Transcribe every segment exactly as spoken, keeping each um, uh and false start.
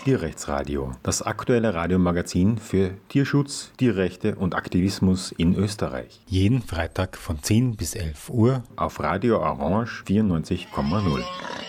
Tierrechtsradio, das aktuelle Radiomagazin für Tierschutz, Tierrechte und Aktivismus in Österreich. Jeden Freitag von zehn bis elf Uhr auf Radio Orange vierundneunzig Komma null.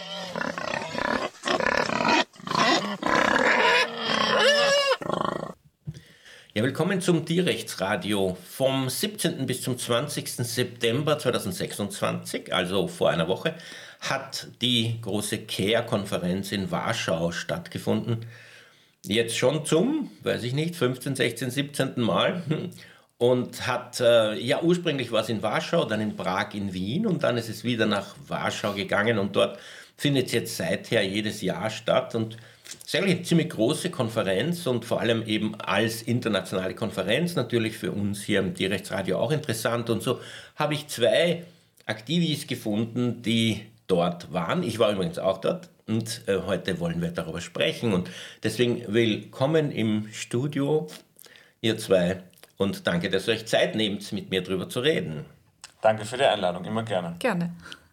Ja, willkommen zum Tierrechtsradio vom siebzehnten bis zum zwanzigsten September zweitausendsechsundzwanzig, also vor einer Woche, hat die große C A R E-Konferenz in Warschau stattgefunden. Jetzt schon zum, weiß ich nicht, fünfzehnten, sechzehnten, siebzehnten Mal. Und hat, äh, ja, ursprünglich war es in Warschau, dann in Prag, in Wien und dann ist es wieder nach Warschau gegangen und dort findet es jetzt seither jedes Jahr statt und es ist eigentlich eine ziemlich große Konferenz und vor allem eben als internationale Konferenz, natürlich für uns hier im Tierrechtsradio auch interessant. Und so habe ich zwei Aktivis gefunden, die dort waren. Ich war übrigens auch dort und äh, heute wollen wir darüber sprechen. Und deswegen willkommen im Studio, ihr zwei. Und danke, dass ihr euch Zeit nehmt, mit mir darüber zu reden. Danke für die Einladung, immer gerne. Gerne.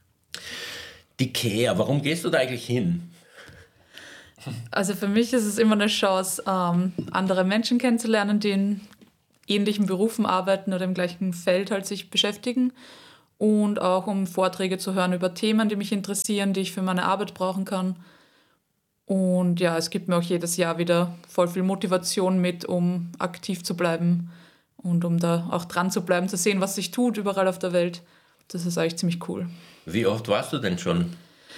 Die C A R, warum gehst du da eigentlich hin? Also für mich ist es immer eine Chance, ähm, andere Menschen kennenzulernen, die in ähnlichen Berufen arbeiten oder im gleichen Feld halt sich beschäftigen und auch um Vorträge zu hören über Themen, die mich interessieren, die ich für meine Arbeit brauchen kann. Und ja, es gibt mir auch jedes Jahr wieder voll viel Motivation mit, um aktiv zu bleiben und um da auch dran zu bleiben, zu sehen, was sich tut überall auf der Welt. Das ist eigentlich ziemlich cool. Wie oft warst du denn schon?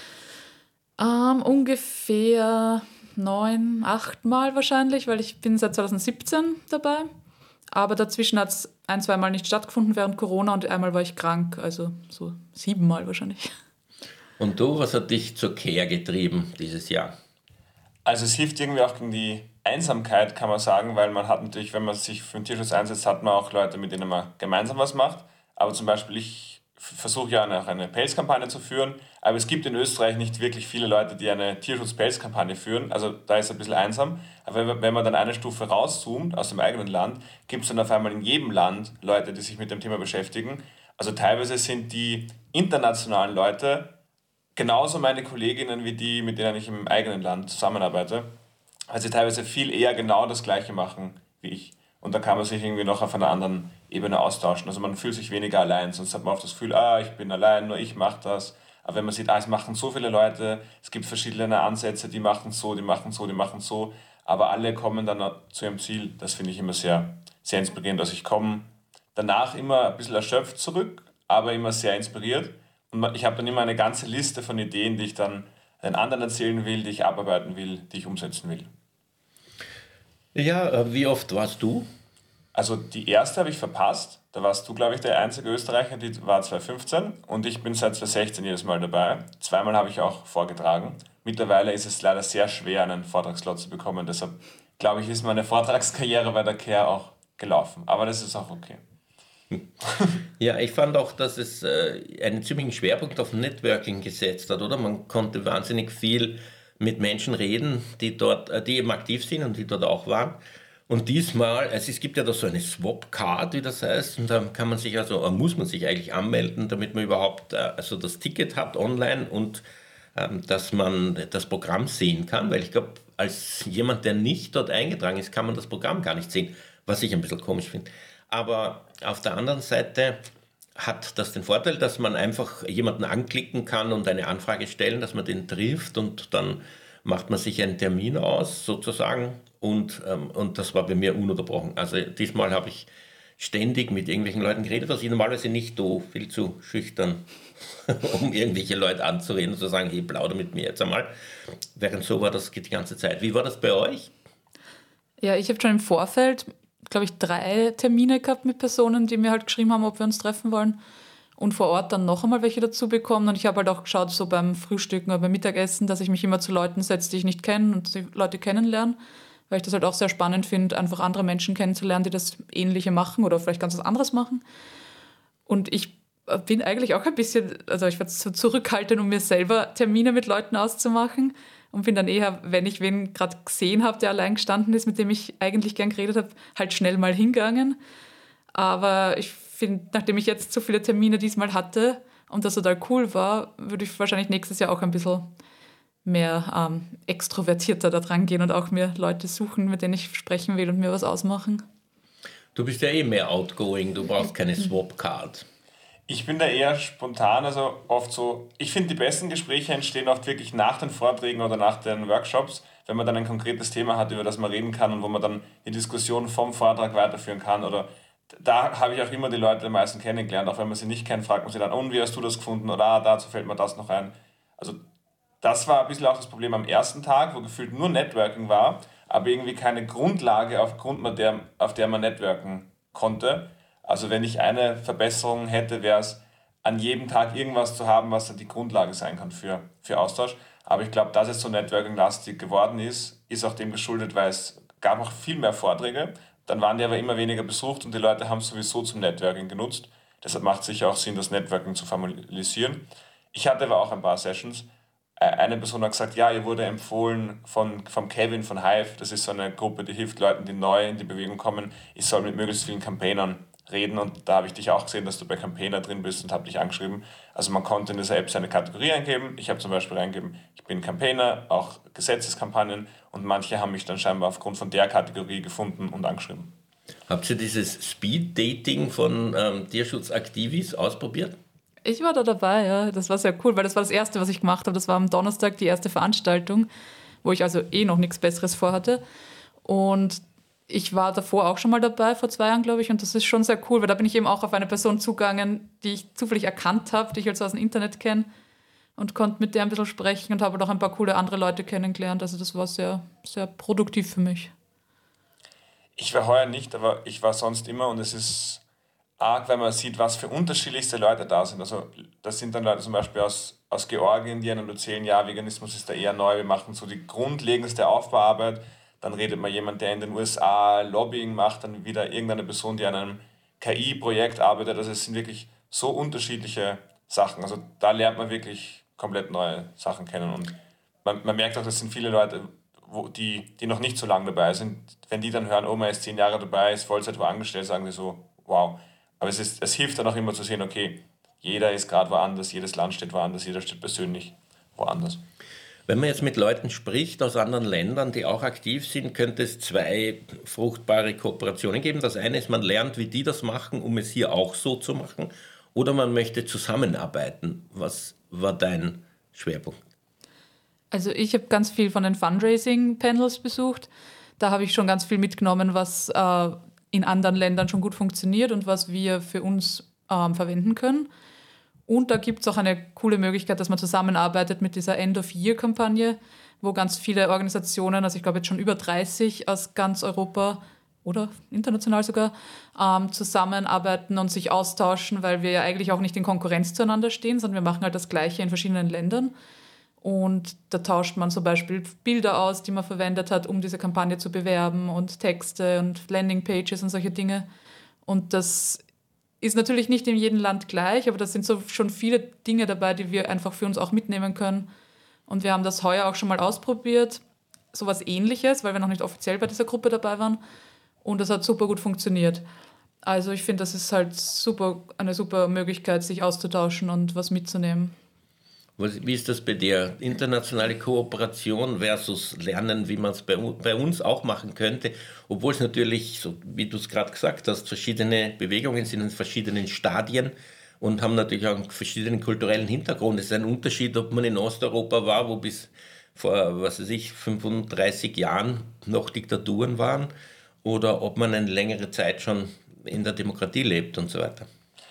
Ähm, ungefähr neun, acht Mal wahrscheinlich, weil ich bin seit zweitausendsiebzehn dabei. Aber dazwischen hat es ein, zwei Mal nicht stattgefunden während Corona und einmal war ich krank, also so sieben Mal wahrscheinlich. Und du, was hat dich zur C A R getrieben dieses Jahr? Also es hilft irgendwie auch gegen die Einsamkeit, kann man sagen, weil man hat natürlich, wenn man sich für den Tierschutz einsetzt, hat man auch Leute, mit denen man gemeinsam was macht. Aber zum Beispiel ich versuche ja auch eine Pelzkampagne zu führen, aber es gibt in Österreich nicht wirklich viele Leute, die eine Tierschutz-Pelzkampagne führen, also da ist es ein bisschen einsam, aber wenn man dann eine Stufe rauszoomt aus dem eigenen Land, gibt es dann auf einmal in jedem Land Leute, die sich mit dem Thema beschäftigen. Also teilweise sind die internationalen Leute genauso meine Kolleginnen wie die, mit denen ich im eigenen Land zusammenarbeite, weil sie teilweise viel eher genau das Gleiche machen wie ich. Und da kann man sich irgendwie noch auf einer anderen Ebene austauschen. Also man fühlt sich weniger allein, sonst hat man oft das Gefühl, ah, ich bin allein, nur ich mache das. Aber wenn man sieht, ah, es machen so viele Leute, es gibt verschiedene Ansätze, die machen so, die machen so, die machen so, aber alle kommen dann zu ihrem Ziel, das finde ich immer sehr, sehr inspirierend. Also ich komme danach immer ein bisschen erschöpft zurück, aber immer sehr inspiriert. Und ich habe dann immer eine ganze Liste von Ideen, die ich dann den anderen erzählen will, die ich abarbeiten will, die ich umsetzen will. Ja, wie oft warst du? Also die erste habe ich verpasst. Da warst du, glaube ich, der einzige Österreicher, die war zweitausendfünfzehn und ich bin seit zweitausendsechzehn jedes Mal dabei. Zweimal habe ich auch vorgetragen. Mittlerweile ist es leider sehr schwer, einen Vortragslot zu bekommen. Deshalb, glaube ich, ist meine Vortragskarriere bei der C A R auch gelaufen. Aber das ist auch okay. Ja, ich fand auch, dass es äh, einen ziemlichen Schwerpunkt auf Networking gesetzt hat, oder? Man konnte wahnsinnig viel mit Menschen reden, die dort, äh, die eben aktiv sind und die dort auch waren. Und diesmal, also es gibt ja da so eine Swap-Card, wie das heißt, und da kann man sich also, muss man sich eigentlich anmelden, damit man überhaupt äh, also das Ticket hat online und ähm, dass man das Programm sehen kann, weil ich glaube, als jemand, der nicht dort eingetragen ist, kann man das Programm gar nicht sehen, was ich ein bisschen komisch finde. Aber auf der anderen Seite hat das den Vorteil, dass man einfach jemanden anklicken kann und eine Anfrage stellen, dass man den trifft und dann macht man sich einen Termin aus, sozusagen, und, ähm, und das war bei mir ununterbrochen. Also diesmal habe ich ständig mit irgendwelchen Leuten geredet, was ich normalerweise nicht tue, viel zu schüchtern, um irgendwelche Leute anzureden und zu sagen, hey, plauder mit mir jetzt einmal. Während so war das die ganze Zeit. Wie war das bei euch? Ja, ich habe schon im Vorfeld, glaube ich, drei Termine gehabt mit Personen, die mir halt geschrieben haben, ob wir uns treffen wollen. Und vor Ort dann noch einmal welche dazu bekommen. Und ich habe halt auch geschaut, so beim Frühstücken oder beim Mittagessen, dass ich mich immer zu Leuten setze, die ich nicht kenne und die Leute kennenlernen. Weil ich das halt auch sehr spannend finde, einfach andere Menschen kennenzulernen, die das Ähnliche machen oder vielleicht ganz was anderes machen. Und ich bin eigentlich auch ein bisschen, also ich werde so zurückhaltend, um mir selber Termine mit Leuten auszumachen. Und bin dann eher, wenn ich wen gerade gesehen habe, der allein gestanden ist, mit dem ich eigentlich gern geredet habe, halt schnell mal hingegangen. Aber ich finde, nachdem ich jetzt so viele Termine diesmal hatte und das total cool war, würde ich wahrscheinlich nächstes Jahr auch ein bisschen mehr ähm, extrovertierter da dran gehen und auch mir Leute suchen, mit denen ich sprechen will und mir was ausmachen. Du bist ja eh mehr outgoing, du brauchst keine Swap-Card. Ich bin da eher spontan, also oft so, ich finde, die besten Gespräche entstehen oft wirklich nach den Vorträgen oder nach den Workshops, wenn man dann ein konkretes Thema hat, über das man reden kann und wo man dann die Diskussion vom Vortrag weiterführen kann. Oder da habe ich auch immer die Leute am meisten kennengelernt, auch wenn man sie nicht kennt, fragt man sie dann, und wie hast du das gefunden? Oder ah, dazu fällt mir das noch ein. Also das war ein bisschen auch das Problem am ersten Tag, wo gefühlt nur Networking war, aber irgendwie keine Grundlage, aufgrund der, auf der man networken konnte. Also wenn ich eine Verbesserung hätte, wäre es, an jedem Tag irgendwas zu haben, was dann die Grundlage sein kann für, für Austausch. Aber ich glaube, dass es so Networking-lastig geworden ist, ist auch dem geschuldet, weil es gab auch viel mehr Vorträge. Dann waren die aber immer weniger besucht und die Leute haben es sowieso zum Networking genutzt. Deshalb macht es sicher auch Sinn, das Networking zu formalisieren. Ich hatte aber auch ein paar Sessions. Eine Person hat gesagt, ja, ihr wurde empfohlen von, von Kevin von Hive. Das ist so eine Gruppe, die hilft Leuten, die neu in die Bewegung kommen. Ich soll mit möglichst vielen Campaignern reden und da habe ich dich auch gesehen, dass du bei Campaigner drin bist und habe dich angeschrieben. Also man konnte in dieser App seine Kategorie eingeben. Ich habe zum Beispiel eingegeben, ich bin Campaigner, auch Gesetzeskampagnen und manche haben mich dann scheinbar aufgrund von der Kategorie gefunden und angeschrieben. Habt ihr dieses Speed-Dating von ähm, Tierschutzaktivis ausprobiert? Ich war da dabei, ja. Das war sehr cool, weil das war das Erste, was ich gemacht habe. Das war am Donnerstag die erste Veranstaltung, wo ich also eh noch nichts Besseres vorhatte. Und ich war davor auch schon mal dabei, vor zwei Jahren, glaube ich, und das ist schon sehr cool, weil da bin ich eben auch auf eine Person zugegangen, die ich zufällig erkannt habe, die ich also aus dem Internet kenne und konnte mit der ein bisschen sprechen und habe auch ein paar coole andere Leute kennengelernt. Also das war sehr, sehr produktiv für mich. Ich war heuer nicht, aber ich war sonst immer und es ist arg, wenn man sieht, was für unterschiedlichste Leute da sind. Also das sind dann Leute zum Beispiel aus, aus Georgien, die einem erzählen, ja, Veganismus ist da eher neu, wir machen so die grundlegendste Aufbauarbeit. Dann redet mal jemand, der in den U S A Lobbying macht, dann wieder irgendeine Person, die an einem K I-Projekt arbeitet. Also es sind wirklich so unterschiedliche Sachen. Also da lernt man wirklich komplett neue Sachen kennen. Und man, man merkt auch, das sind viele Leute, wo die, die noch nicht so lange dabei sind. Wenn die dann hören, oh, man ist zehn Jahre dabei, ist Vollzeit wo angestellt, sagen die so, wow. Aber es, ist, es hilft dann auch immer zu sehen, okay, jeder ist gerade woanders, jedes Land steht woanders, jeder steht persönlich woanders. Wenn man jetzt mit Leuten spricht aus anderen Ländern, die auch aktiv sind, könnte es zwei fruchtbare Kooperationen geben. Das eine ist, man lernt, wie die das machen, um es hier auch so zu machen. Oder man möchte zusammenarbeiten. Was war dein Schwerpunkt? Also ich habe ganz viel von den Fundraising-Panels besucht. Da habe ich schon ganz viel mitgenommen, was äh, in anderen Ländern schon gut funktioniert und was wir für uns ähm, verwenden können. Und da gibt es auch eine coole Möglichkeit, dass man zusammenarbeitet mit dieser End-of-Year-Kampagne, wo ganz viele Organisationen, also ich glaube jetzt schon über dreißig aus ganz Europa oder international sogar, ähm, zusammenarbeiten und sich austauschen, weil wir ja eigentlich auch nicht in Konkurrenz zueinander stehen, sondern wir machen halt das Gleiche in verschiedenen Ländern. Und da tauscht man zum Beispiel Bilder aus, die man verwendet hat, um diese Kampagne zu bewerben und Texte und Landingpages und solche Dinge. Und das ist natürlich nicht in jedem Land gleich, aber da sind so schon viele Dinge dabei, die wir einfach für uns auch mitnehmen können. Und wir haben das heuer auch schon mal ausprobiert, sowas Ähnliches, weil wir noch nicht offiziell bei dieser Gruppe dabei waren. Und das hat super gut funktioniert. Also ich finde, das ist halt super, eine super Möglichkeit, sich auszutauschen und was mitzunehmen. Was, wie ist das bei dir? Internationale Kooperation versus Lernen, wie man es bei, bei uns auch machen könnte, obwohl es natürlich, so wie du es gerade gesagt hast, verschiedene Bewegungen sind in verschiedenen Stadien und haben natürlich auch einen verschiedenen kulturellen Hintergrund. Es ist ein Unterschied, ob man in Osteuropa war, wo bis vor, was weiß ich, fünfunddreißig Jahren noch Diktaturen waren, oder ob man eine längere Zeit schon in der Demokratie lebt und so weiter.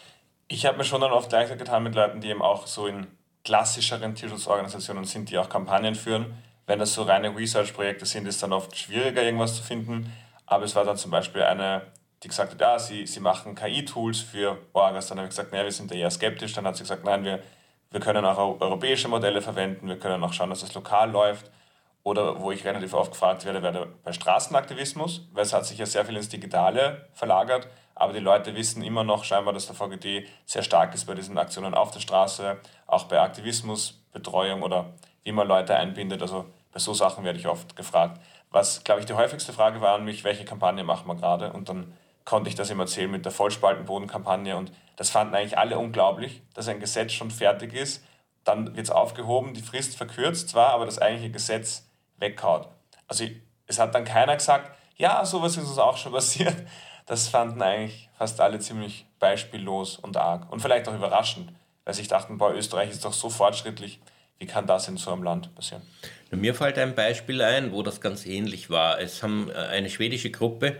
Ich habe mir schon dann oft leichter getan mit Leuten, die eben auch so in klassischeren Tierschutzorganisationen sind, die auch Kampagnen führen. Wenn das so reine Research-Projekte sind, ist dann oft schwieriger, irgendwas zu finden. Aber es war dann zum Beispiel eine, die gesagt hat, ja, sie, sie machen K I-Tools für Orgas. Dann habe ich gesagt, naja, wir sind da eher skeptisch. Dann hat sie gesagt, nein, wir, wir können auch europäische Modelle verwenden, wir können auch schauen, dass das lokal läuft. Oder wo ich relativ oft gefragt werde, werde bei Straßenaktivismus, weil es hat sich ja sehr viel ins Digitale verlagert, aber die Leute wissen immer noch scheinbar, dass der V G D sehr stark ist bei diesen Aktionen auf der Straße, auch bei Aktivismus, Betreuung oder wie man Leute einbindet. Also bei so Sachen werde ich oft gefragt. Was, glaube ich, die häufigste Frage war an mich, welche Kampagne machen wir gerade? Und dann konnte ich das ihm erzählen mit der Vollspaltenbodenkampagne und das fanden eigentlich alle unglaublich, dass ein Gesetz schon fertig ist dann wird es aufgehoben, die Frist verkürzt zwar, aber das eigentliche Gesetz weghaut. Also es hat dann keiner gesagt, ja, sowas ist uns auch schon passiert. Das fanden eigentlich fast alle ziemlich beispiellos und arg und vielleicht auch überraschend, weil sich dachten, boah, Österreich ist doch so fortschrittlich, wie kann das in so einem Land passieren? Mir fällt ein Beispiel ein, wo das ganz ähnlich war. Es haben eine schwedische Gruppe,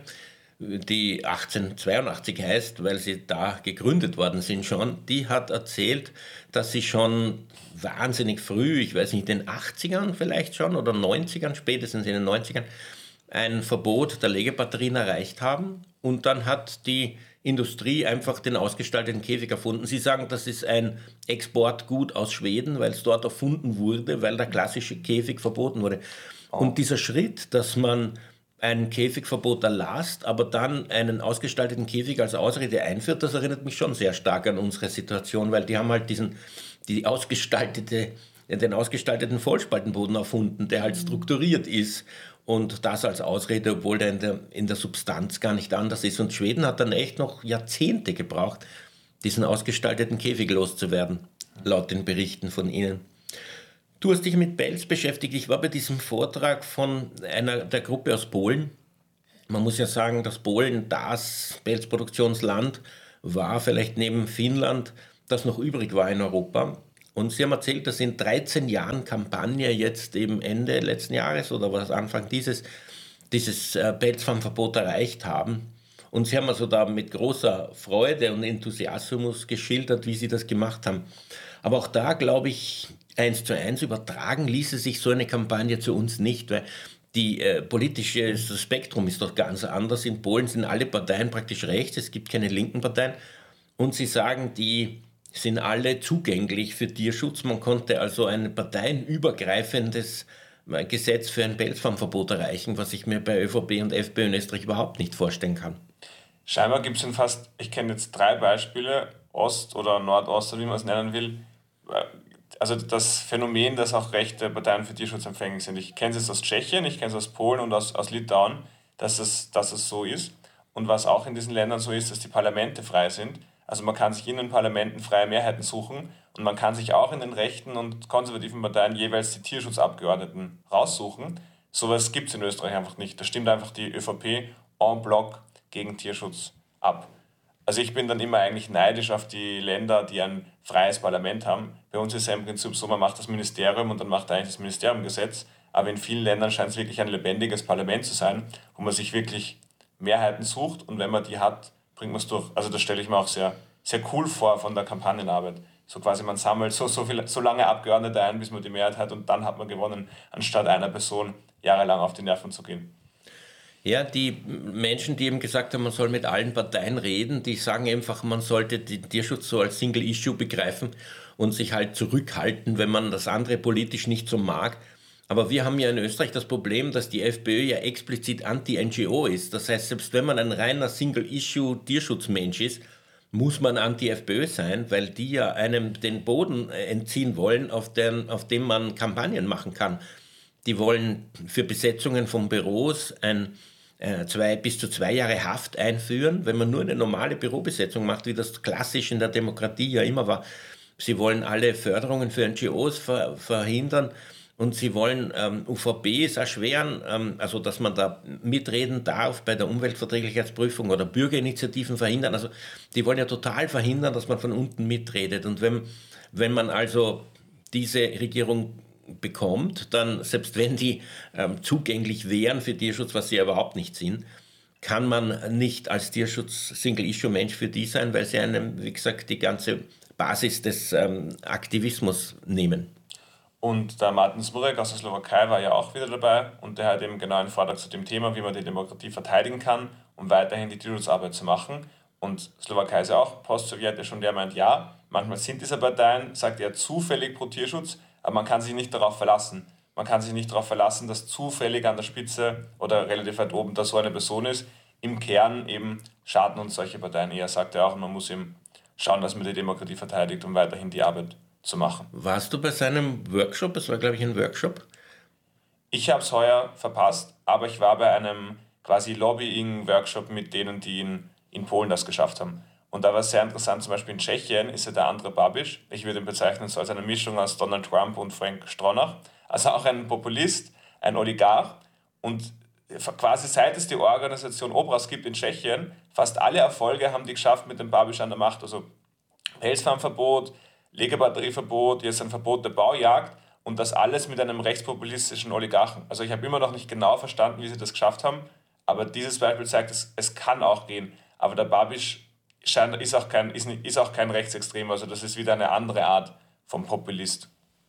die achtzehnhundertzweiundachtzig heißt, weil sie da gegründet worden sind schon, die hat erzählt, dass sie schon wahnsinnig früh, ich weiß nicht, in den achtzigern vielleicht schon oder neunzigern, spätestens in den neunzigern, ein Verbot der Legebatterien erreicht haben. Und dann hat die Industrie einfach den ausgestalteten Käfig erfunden. Sie sagen, das ist ein Exportgut aus Schweden, weil es dort erfunden wurde, weil der klassische Käfig verboten wurde. Oh. Und dieser Schritt, dass man ein Käfigverbot erlasst, aber dann einen ausgestalteten Käfig als Ausrede einführt, das erinnert mich schon sehr stark an unsere Situation, weil die haben halt diesen, die ausgestaltete, den ausgestalteten Vollspaltenboden erfunden, der halt strukturiert ist und das als Ausrede, obwohl der in der, in der Substanz gar nicht anders ist. Und Schweden hat dann echt noch Jahrzehnte gebraucht, diesen ausgestalteten Käfig loszuwerden, laut den Berichten von Ihnen. Du hast dich mit Pelz beschäftigt. Ich war bei diesem Vortrag von einer der Gruppe aus Polen. Man muss ja sagen, dass Polen das Pelzproduktionsland war, vielleicht neben Finnland, das noch übrig war in Europa. Und sie haben erzählt, dass in dreizehn Jahren Kampagne jetzt eben Ende letzten Jahres oder was Anfang dieses, dieses Pelzfarmverbot erreicht haben. Und sie haben also da mit großer Freude und Enthusiasmus geschildert, wie sie das gemacht haben. Aber auch da, glaube ich, eins zu eins übertragen ließe sich so eine Kampagne zu uns nicht, weil die äh, politische das Spektrum ist doch ganz anders. In Polen sind alle Parteien praktisch rechts, es gibt keine linken Parteien und sie sagen, die sind alle zugänglich für Tierschutz. Man konnte also ein parteienübergreifendes Gesetz für ein Pelzfarmverbot erreichen, was ich mir bei ÖVP und FPÖ in Österreich überhaupt nicht vorstellen kann. Scheinbar gibt es in fast, ich kenne jetzt drei Beispiele, Ost- oder Nordost, oder wie man es nennen will, also das Phänomen, dass auch rechte Parteien für Tierschutz empfänglich sind. Ich kenne es aus Tschechien, ich kenne es aus Polen und aus, aus Litauen, dass es, dass es so ist. Und was auch in diesen Ländern so ist, dass die Parlamente frei sind. Also man kann sich in den Parlamenten freie Mehrheiten suchen und man kann sich auch in den rechten und konservativen Parteien jeweils die Tierschutzabgeordneten raussuchen. Sowas gibt es in Österreich einfach nicht. Da stimmt einfach die ÖVP en bloc gegen Tierschutz ab. Also ich bin dann immer eigentlich neidisch auf die Länder, die ein freies Parlament haben. Bei uns ist es ja im Prinzip so, man macht das Ministerium und dann macht eigentlich das Ministerium Gesetz. Aber in vielen Ländern scheint es wirklich ein lebendiges Parlament zu sein, wo man sich wirklich Mehrheiten sucht und wenn man die hat, bringt man es durch. Also das stelle ich mir auch sehr, sehr cool vor von der Kampagnenarbeit. So quasi man sammelt so, so, viel, so lange Abgeordnete ein, bis man die Mehrheit hat und dann hat man gewonnen, anstatt einer Person jahrelang auf die Nerven zu gehen. Ja, die Menschen, die eben gesagt haben, man soll mit allen Parteien reden, die sagen einfach, man sollte den Tierschutz so als Single-Issue begreifen und sich halt zurückhalten, wenn man das andere politisch nicht so mag. Aber wir haben ja in Österreich das Problem, dass die FPÖ ja explizit anti-N G O ist. Das heißt, selbst wenn man ein reiner Single-Issue-Tierschutzmensch ist, muss man anti-FPÖ sein, weil die ja einem den Boden entziehen wollen, auf, den, auf dem man Kampagnen machen kann. Die wollen für Besetzungen von Büros ein Zwei, bis zu zwei Jahre Haft einführen, wenn man nur eine normale Bürobesetzung macht, wie das klassisch in der Demokratie ja immer war. Sie wollen alle Förderungen für N G Os ver, verhindern und sie wollen ähm, U V Ps erschweren, ähm, also dass man da mitreden darf bei der Umweltverträglichkeitsprüfung oder Bürgerinitiativen verhindern. Also die wollen ja total verhindern, dass man von unten mitredet. Und wenn, wenn man also diese Regierung bekommt, dann, selbst wenn die ähm, zugänglich wären für Tierschutz, was sie ja überhaupt nicht sind, kann man nicht als Tierschutz-Single-Issue-Mensch für die sein, weil sie einem, wie gesagt, die ganze Basis des ähm, Aktivismus nehmen. Und der Martin Smurek aus der Slowakei war ja auch wieder dabei und der hat eben genau einen Vortrag zu dem Thema, wie man die Demokratie verteidigen kann, um weiterhin die Tierschutzarbeit zu machen. Und Slowakei ist ja auch postsowjetisch und der meint, ja, manchmal sind diese Parteien, sagt er, zufällig pro Tierschutz, aber man kann sich nicht darauf verlassen. Man kann sich nicht darauf verlassen, dass zufällig an der Spitze oder relativ weit oben da so eine Person ist. Im Kern eben schaden uns solche Parteien eher, sagt er auch. Und man muss eben schauen, dass man die Demokratie verteidigt, um weiterhin die Arbeit zu machen. Warst du bei seinem Workshop? Es war, glaube ich, ein Workshop. Ich habe es heuer verpasst, aber ich war bei einem quasi Lobbying-Workshop mit denen, die in, in Polen das geschafft haben. Und da war es sehr interessant, zum Beispiel in Tschechien ist ja der Andrej Babiš, ich würde ihn bezeichnen so als eine Mischung aus Donald Trump und Frank Stronach, also auch ein Populist, ein Oligarch. Und quasi seit es die Organisation Obraz gibt in Tschechien, fast alle Erfolge haben die geschafft mit dem Babiš an der Macht. Also Pelzfarmverbot, Legebatterieverbot, jetzt ein Verbot der Baujagd und das alles mit einem rechtspopulistischen Oligarchen. Also ich habe immer noch nicht genau verstanden, wie sie das geschafft haben, aber dieses Beispiel zeigt, es, es kann auch gehen. Aber der Babiš scheint, ist, auch kein, ist, ist auch kein Rechtsextrem, also das ist wieder eine andere Art vom Populist.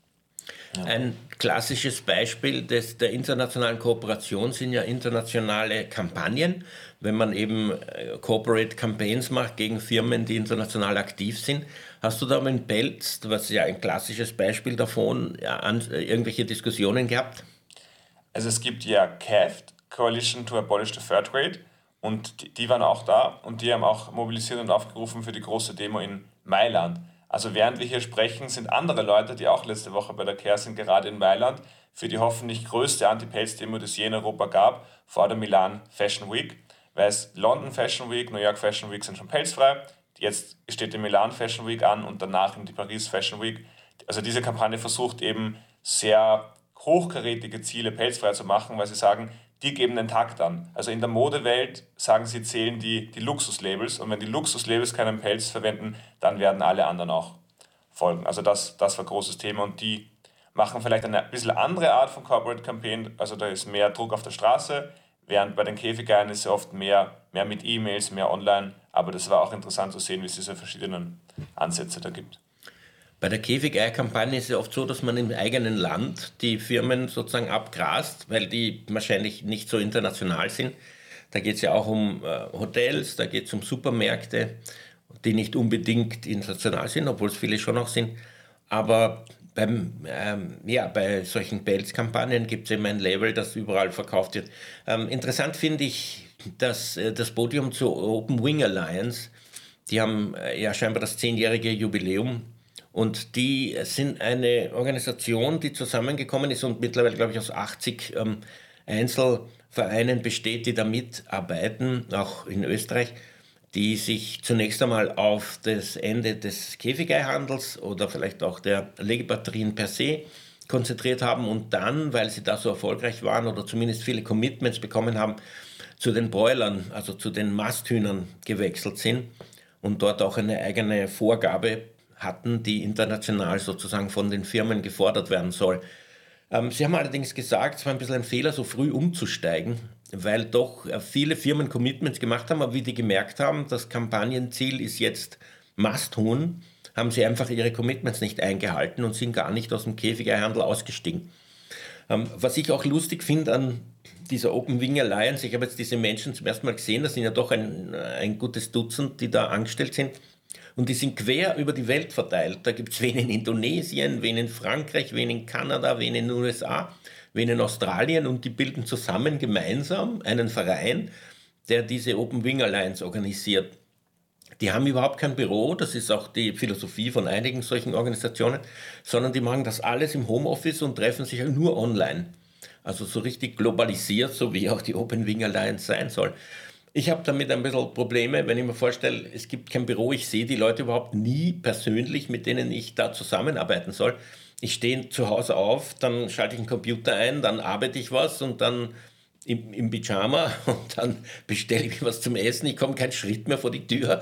Ja. Ein klassisches Beispiel des, der internationalen Kooperation sind ja internationale Kampagnen, wenn man eben äh, Corporate Campaigns macht gegen Firmen, die international aktiv sind. Hast du da mit Pelz, was ja ein klassisches Beispiel davon, ja, an, äh, irgendwelche Diskussionen gehabt? Also es gibt ja C A F T, Coalition to Abolish the Fair Trade, und die, die waren auch da und die haben auch mobilisiert und aufgerufen für die große Demo in Mailand. Also während wir hier sprechen, sind andere Leute, die auch letzte Woche bei der C A R sind, gerade in Mailand, für die hoffentlich größte Anti-Pelz-Demo, die es je in Europa gab, vor der Milan Fashion Week. Weil es London Fashion Week, New York Fashion Week sind schon pelzfrei. Jetzt steht die Milan Fashion Week an und danach in die Paris Fashion Week. Also diese Kampagne versucht eben sehr hochkarätige Ziele pelzfrei zu machen, weil sie sagen, die geben den Takt an. Also in der Modewelt, sagen sie, zählen die, die Luxuslabels. Und wenn die Luxuslabels keinen Pelz verwenden, dann werden alle anderen auch folgen. Also das, das war ein großes Thema. Und die machen vielleicht eine bisschen andere Art von Corporate Campaign. Also da ist mehr Druck auf der Straße, während bei den Käfigeiern ist ja oft mehr, mehr mit E-Mails, mehr online. Aber das war auch interessant zu sehen, wie es diese verschiedenen Ansätze da gibt. Bei der Käfigei-Kampagne ist es oft so, dass man im eigenen Land die Firmen sozusagen abgrast, weil die wahrscheinlich nicht so international sind. Da geht es ja auch um äh, Hotels, da geht es um Supermärkte, die nicht unbedingt international sind, obwohl es viele schon auch sind. Aber beim, ähm, ja, bei solchen Pelzkampagnen gibt es eben ein Label, das überall verkauft wird. Ähm, interessant finde ich, dass äh, das Podium zur Open Wing Alliance, die haben äh, ja scheinbar das zehnjährige Jubiläum. Und die sind eine Organisation, die zusammengekommen ist und mittlerweile, glaube ich, aus achtzig ähm, Einzelvereinen besteht, die da mitarbeiten, auch in Österreich, die sich zunächst einmal auf das Ende des Käfigeihandels oder vielleicht auch der Legebatterien per se konzentriert haben und dann, weil sie da so erfolgreich waren oder zumindest viele Commitments bekommen haben, zu den Broilern, also zu den Masthühnern gewechselt sind und dort auch eine eigene Vorgabe hatten, die international sozusagen von den Firmen gefordert werden soll. Ähm, sie haben allerdings gesagt, es war ein bisschen ein Fehler, so früh umzusteigen, weil doch äh, viele Firmen Commitments gemacht haben, aber wie die gemerkt haben, das Kampagnenziel ist jetzt Masthuhn, haben sie einfach ihre Commitments nicht eingehalten und sind gar nicht aus dem Käfigeihandel ausgestiegen. Ähm, was ich auch lustig finde an dieser Open Wing Alliance, ich habe jetzt diese Menschen zum ersten Mal gesehen, das sind ja doch ein, ein gutes Dutzend, die da angestellt sind. Und die sind quer über die Welt verteilt. Da gibt es wen in Indonesien, wen in Frankreich, wen in Kanada, wen in den U S A, wen in Australien. Und die bilden zusammen gemeinsam einen Verein, der diese Open Wing Alliance organisiert. Die haben überhaupt kein Büro, das ist auch die Philosophie von einigen solchen Organisationen, sondern die machen das alles im Homeoffice und treffen sich nur online. Also so richtig globalisiert, so wie auch die Open Wing Alliance sein soll. Ich habe damit ein bisschen Probleme, wenn ich mir vorstelle, es gibt kein Büro, ich sehe die Leute überhaupt nie persönlich, mit denen ich da zusammenarbeiten soll. Ich stehe zu Hause auf, dann schalte ich einen Computer ein, dann arbeite ich was und dann im, im Pyjama und dann bestelle ich mir was zum Essen. Ich komme keinen Schritt mehr vor die Tür.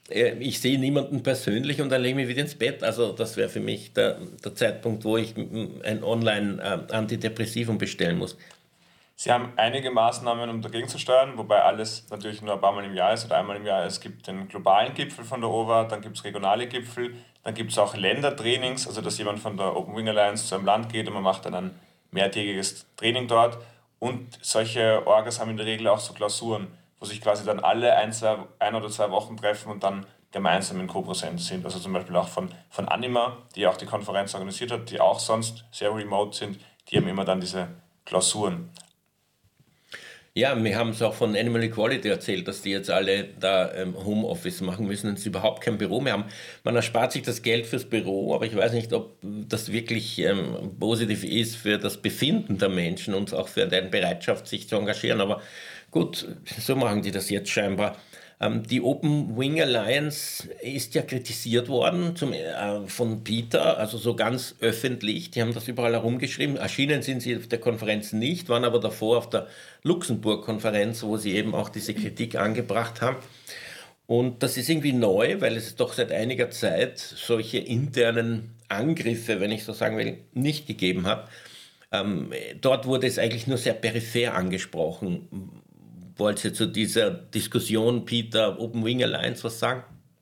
Ich sehe niemanden persönlich und dann lege ich mich wieder ins Bett. Also das wäre für mich der, der Zeitpunkt, wo ich ein Online-Antidepressivum bestellen muss. Sie haben einige Maßnahmen, um dagegen zu steuern, wobei alles natürlich nur ein paar Mal im Jahr ist oder einmal im Jahr. Es gibt den globalen Gipfel von der O W A, dann gibt es regionale Gipfel, dann gibt es auch Ländertrainings, also dass jemand von der Open Wing Alliance zu einem Land geht und man macht dann ein mehrtägiges Training dort. Und solche Orgas haben in der Regel auch so Klausuren, wo sich quasi dann alle ein, zwei, ein oder zwei Wochen treffen und dann gemeinsam in Co-Präsenz sind. Also zum Beispiel auch von, von Anima, die auch die Konferenz organisiert hat, die auch sonst sehr remote sind, die haben immer dann diese Klausuren. Ja, wir haben es auch von Animal Equality erzählt, dass die jetzt alle da ähm, Homeoffice machen müssen und sie überhaupt kein Büro mehr haben. Man erspart sich das Geld fürs Büro, aber ich weiß nicht, ob das wirklich ähm, positiv ist für das Befinden der Menschen und auch für deren Bereitschaft, sich zu engagieren. Aber gut, so machen die das jetzt scheinbar. Die Open Wing Alliance ist ja kritisiert worden zum, äh, von Peter, also so ganz öffentlich. Die haben das überall herumgeschrieben. Erschienen sind sie auf der Konferenz nicht, waren aber davor auf der Luxemburg-Konferenz, wo sie eben auch diese Kritik angebracht haben. Und das ist irgendwie neu, weil es doch seit einiger Zeit solche internen Angriffe, wenn ich so sagen will, nicht gegeben hat. Ähm, dort wurde es eigentlich nur sehr peripher angesprochen. Wollt ihr zu dieser Diskussion, Peter, Open Wing Alliance, was sagen?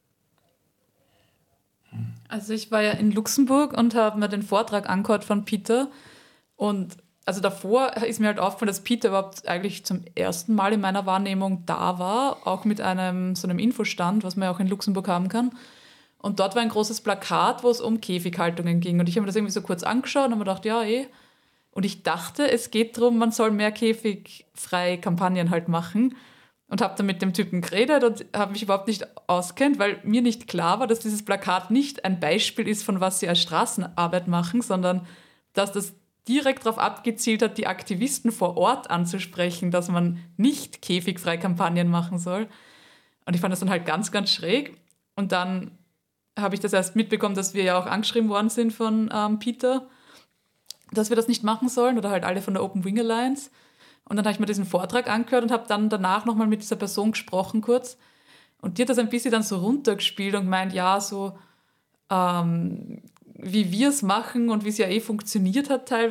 Also ich war ja in Luxemburg und habe mir den Vortrag angehört von Peter. Und also davor ist mir halt aufgefallen, dass Peter überhaupt eigentlich zum ersten Mal in meiner Wahrnehmung da war, auch mit einem so einem Infostand, was man ja auch in Luxemburg haben kann. Und dort war ein großes Plakat, wo es um Käfighaltungen ging. Und ich habe mir das irgendwie so kurz angeschaut und habe mir gedacht, ja eh. Und ich dachte, es geht darum, man soll mehr käfigfreie Kampagnen halt machen. Und habe dann mit dem Typen geredet und habe mich überhaupt nicht auskennt, weil mir nicht klar war, dass dieses Plakat nicht ein Beispiel ist, von was sie als Straßenarbeit machen, sondern dass das direkt darauf abgezielt hat, die Aktivisten vor Ort anzusprechen, dass man nicht käfigfreie Kampagnen machen soll. Und ich fand das dann halt ganz, ganz schräg. Und dann habe ich das erst mitbekommen, dass wir ja auch angeschrieben worden sind von ähm, Peter, dass wir das nicht machen sollen oder halt alle von der Open Wing Alliance. Und dann habe ich mir diesen Vortrag angehört und habe dann danach nochmal mit dieser Person gesprochen kurz. Und die hat das ein bisschen dann so runtergespielt und gemeint, ja, so ähm, wie wir es machen und wie es ja eh funktioniert hat teilweise.